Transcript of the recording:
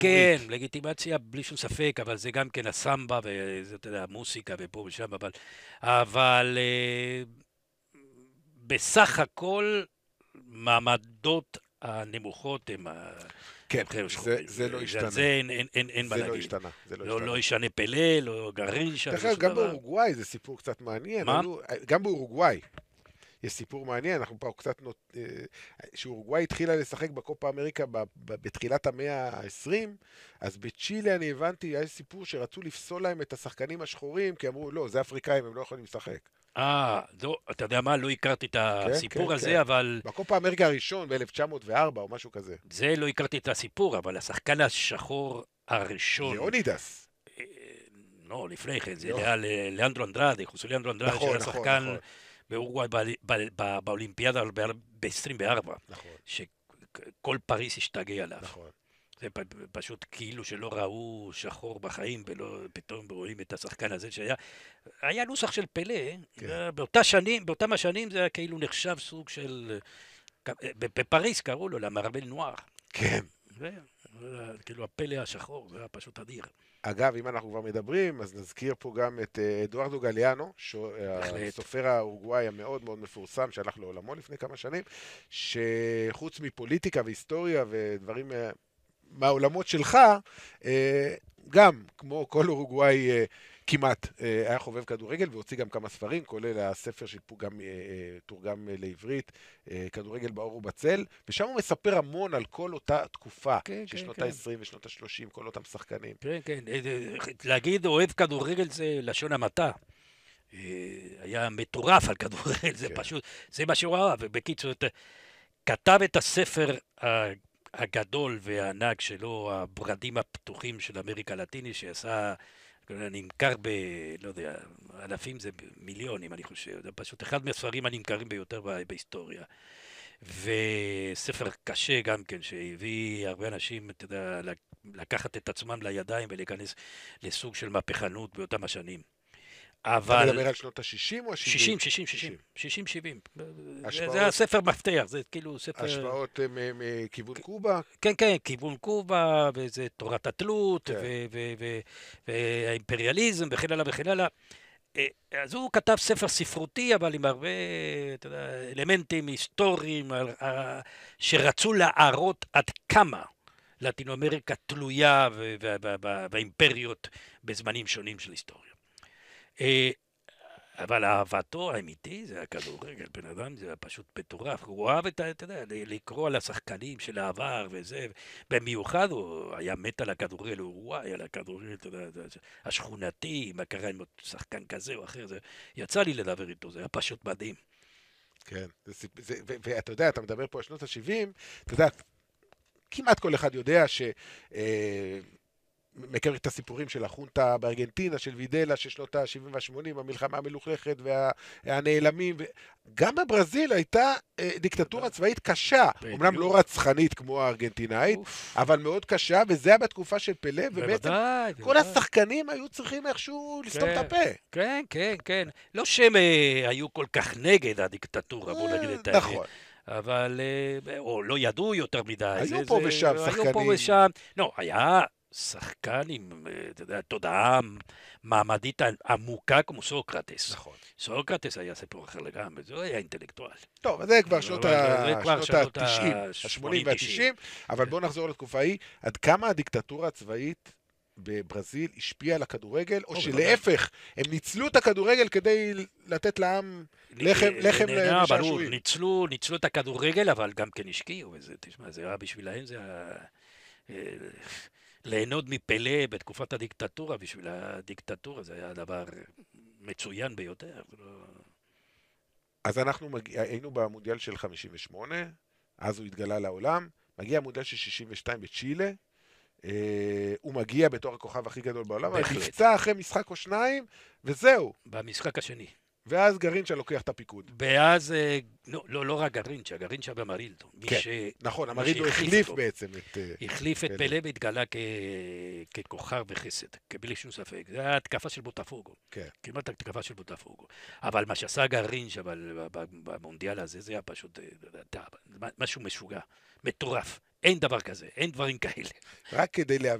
כן, לגיטימציה בלי שום ספק, אבל זה גם כן הסמבה, וזאת המוסיקה ופה ושם, אבל בסך הכל מעמדות הנמוכות הם כן, הם שחורים. זה לא על השתנה. זה אין מה זה לא להגיד. השתנה, זה לא השתנה. לא ישנה פלא, לא גרינצ'ה, דרך ולא אגב, שום גם דבר. באורוגוואי זה סיפור קצת מעניין. מה? גם באורוגוואי יש סיפור מעניין, אנחנו פה קצת שאורוגוואי התחילה לשחק בקופה אמריקה בתחילת המאה ה-20, אז בצ'ילה אני הבנתי, היה סיפור שרצו לפסול להם את השחקנים השחורים, כי אמרו, לא, זה אפריקאים, הם לא יכולים לשחק. לא, אתה יודע מה? לא הכרתי את כן, כן, הסיפור כן. הזה, אבל בקופה אמריקה הראשון ב-1904 או משהו כזה. זה לא הכרתי את הסיפור, אבל השחקן השחור הראשון, ליאונידס. אה, לא, לפני כן, זה לא. לאנדרו אנדרדה, חוסו לאנדרו אנדרדה, נכון, שהיה נכון, שחקן נכון. באורוגוואי באולימפיאדה ב-24, נכון, שכל פריס השתגע עליו. נכון. זה פשוט כאילו שלא ראו שחור בחיים, ולא פתאום רואים את השחקן הזה היה נוסח של פלא, כן. באותם השנים זה היה כאילו נחשב סוג של, בפריס קראו לו למרבל נוער. כן. זה כאילו הפלא השחור, זה היה פשוט אדיר. אגב, אם אנחנו כבר מדברים, אז נזכיר פה גם את אדוארדו גליאנו, הסופר האורוגוואי המאוד מאוד מפורסם, שהלך לעולמו לפני כמה שנים, שחוץ מפוליטיקה והיסטוריה ודברים מהעולמות שלך, גם, כמו כל אורוגוואי כמעט, היה חובב כדורגל והוציא גם כמה ספרים, כולל הספר שגם תורגם לעברית, כדורגל באור ובצל, ושם הוא מספר המון על כל אותה תקופה, ששנות ה-20 ושנות ה-30, כל אותם שחקנים. כן, כן, להגיד אוהב כדורגל זה לשון המעטה. היה מטורף על כדורגל, זה פשוט, זה מה שהוא אהב, ובקיצור, כתב את הספר הגדול והענק שלו, הברדים הפתוחים של אמריקה הלטינית, שעשה, נמכר לא יודע, אלפים זה מיליונים, אני חושב. זה פשוט אחד מהספרים הנמכרים ביותר בהיסטוריה. וספר קשה גם כן, שהביא הרבה אנשים, אתה יודע, לקחת את עצמם לידיים ולהיכנס לסוג של מהפכנות באותם השנים. אתה מדבר על שנות ה-60 או ה-70? 60, 70. זה הספר מפתח, זה כאילו ספר... השוואות מכיוון קובה? כן, כן, כיוון קובה, וזה תורת התלות, והאימפריאליזם, וכן הלאה וכן הלאה. אז הוא כתב ספר ספרותי, אבל עם הרבה אלמנטים היסטוריים, שרצו להראות עד כמה לטינו אמריקה תלויה והאימפריות בזמנים שונים של היסטוריה. אבל אהבתו האמיתי זה הכדורגל, בן אדם זה פשוט מטורף, הוא אוהב אתה יודע, לקרוא על השחקנים של העבר וזה, במיוחד הוא היה מת על הכדורגל, הוא וואי על הכדורגל, אתה יודע, השכונתי, מה קרה עם שחקן כזה או אחר, יצא לי לדבר איתו, זה היה פשוט מדהים. כן, ואתה יודע, אתה מדבר פה על שנות ה-70, אתה יודע, כמעט כל אחד יודע מכיר את הסיפורים של החונטה בארגנטינה, של וידלה, של שנות ה-70 וה-80, המלחמה המלוכלכת והנעלמים. גם בברזיל הייתה דיקטטורה צבאית קשה, אמנם לא רצחנית כמו הארגנטינאית, אבל מאוד קשה, וזה היה בתקופה של פלא, ובעצם כל השחקנים היו צריכים איכשהו לסתום את הפה. כן, כן, כן. לא שהם היו כל כך נגד הדיקטטורה, בוא נגיד את האמת. נכון. אבל, או לא ידעו יותר מדי. היו פה ושם שחקנים. היו פה ושם. לא, היה שחקן עם, אתה יודע, תודעה מעמדית עמוקה כמו סוקרטס. נכון. סוקרטס היה סיפור אחר לגמרי, זה היה אינטלקטואל. טוב, זה כבר שנות ה-90, ה-80 וה-90, אבל בואו נחזור לתקופה ההיא. עד כמה הדיקטטורה הצבאית בברזיל השפיעה על הכדורגל, או שלהפך, הם ניצלו את הכדורגל כדי לתת לעם לחם לשעשועים. ניצלו את הכדורגל, אבל גם כן השקיעו, וזה, תשמע, זה היה בשבילהם, זה היה... ליהנות מפלא בתקופת הדיקטטורה, בשביל הדיקטטורה זה היה דבר מצוין ביותר. אז אנחנו היינו במונדיאל של 58, אז הוא התגלה לעולם, מגיע המונדיאל של 62 בצ'ילה, הוא מגיע בתור הכוכב הכי גדול בעולם, אבל נפצע אחרי משחק או שניים, וזהו. במשחק השני. ואז גרינצ'ה לוקח את הפיקוד. ואז, לא רק גרינצ'ה, גרינצ'ה במרילדו. כן, נכון, המרילדו החליף בעצם את... החליף את פלא והתגלה ככוכב וחסד, בלי שום ספק. זה היה התקפה של בוטפוגו. כן. כמעט התקפה של בוטפוגו. אבל מה שעשה גרינצ'ה במונדיאל הזה, זה היה פשוט משהו משוגע, מטורף. אין דבר כזה, אין דברים כאלה. רק כדי להבין.